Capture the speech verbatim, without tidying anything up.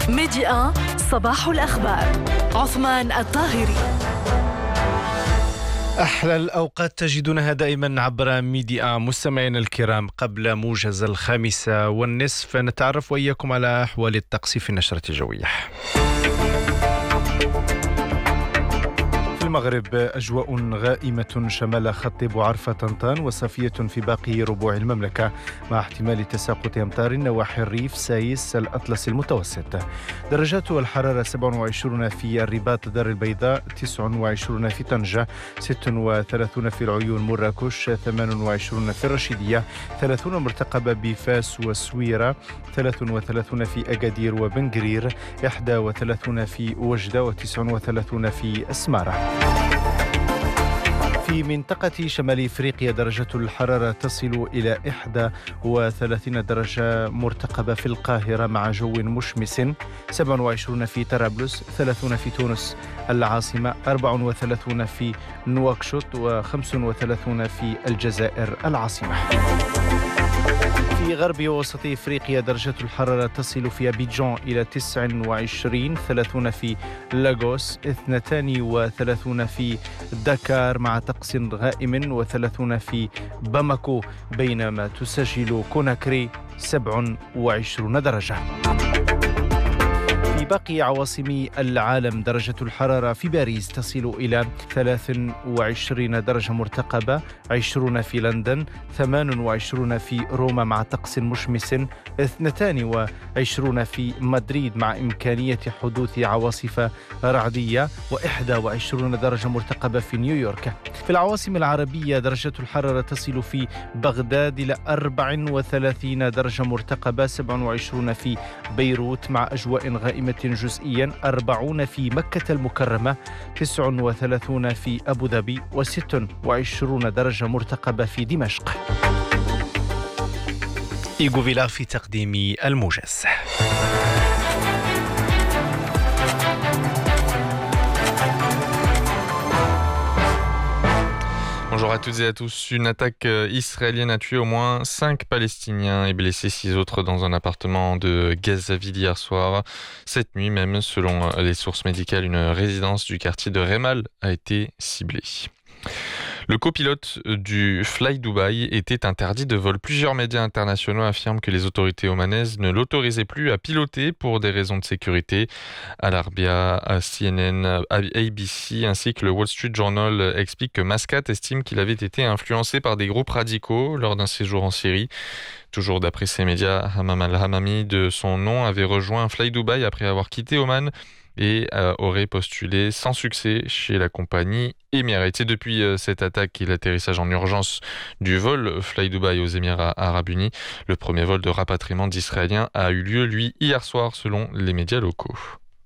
ميديا صباح الأخبار. عثمان الطاهري. أحلى الأوقات تجدونها دائما عبر ميديا. مستمعينا الكرام، قبل موجز الخامسة والنصف نتعرف وإياكم على أحوال الطقس في النشرة الجوية. في المغرب أجواء غائمة شمال خط بوعرفة طنطان وصافية في باقي ربوع المملكة، مع احتمال تساقط أمطار نواحي الريف سايس الأطلس المتوسط. درجات الحرارة سبعة وعشرين في الرباط دار البيضاء، تسعة وعشرين في طنجة، ستة وثلاثين في العيون مراكش، ثمانية وعشرين في الرشيدية، ثلاثين مرتقبة بفاس وسويرة، ثلاثة وثلاثين في أكادير وبنقرير، واحد وثلاثين في وجدة، وتسعة وثلاثين في أسمارة. في منطقة شمال إفريقيا درجة الحرارة تصل إلى واحد وثلاثين درجة مرتقبة في القاهرة مع جو مشمس، سبعة وعشرين في طرابلس، ثلاثين في تونس العاصمة، أربعة وثلاثين في نواكشوط، وخمسة وثلاثين في الجزائر العاصمة. في غرب ووسط إفريقيا درجة الحرارة تصل في أبيجان إلى تسعة وعشرين، ثلاثين في لاغوس، اثنين وثلاثين في دكار مع طقس غائم، وثلاثين في باماكو، بينما تسجل كوناكري سبعة وعشرين درجة. في باقي عواصم العالم درجة الحرارة في باريس تصل إلى ثلاثة وعشرين درجة مرتقبة، عشرين في لندن، ثمانية وعشرين في روما مع طقس مشمس، اثنين وعشرين في مدريد مع إمكانية حدوث عواصف رعدية، وواحد وعشرين درجة مرتقبة في نيويورك. في العواصم العربية درجة الحرارة تصل في بغداد إلى أربعة وثلاثين درجة مرتقبة، سبعة وعشرين في بيروت مع أجواء غائمة جزئيا، أربعين في مكة المكرمة، تسعة وثلاثين في أبو ظبي، وستة وعشرين درجة مرتقبة في دمشق. إيغو فيلا في تقديم الموجز. Bonjour à toutes et à tous. Une attaque israélienne a tué au moins cinq Palestiniens et blessé six autres dans un appartement de Gazaville hier soir. Cette nuit même, selon les sources médicales, une résidence du quartier de Remal a été ciblée. Le copilote du Fly Dubai était interdit de vol. Plusieurs médias internationaux affirment que les autorités omanaises ne l'autorisaient plus à piloter pour des raisons de sécurité. Al Arabiya, C N N, A B C ainsi que le Wall Street Journal expliquent que Mascat estime qu'il avait été influencé par des groupes radicaux lors d'un séjour en Syrie. Toujours d'après ces médias, Hammam al-Hammami, de son nom, avait rejoint Fly Dubai après avoir quitté Oman et euh, aurait postulé sans succès chez la compagnie Emirates. Et depuis euh, cette attaque et l'atterrissage en urgence du vol Fly Dubai aux Émirats Arabes Unis, le premier vol de rapatriement d'Israéliens a eu lieu, lui, hier soir, selon les médias locaux.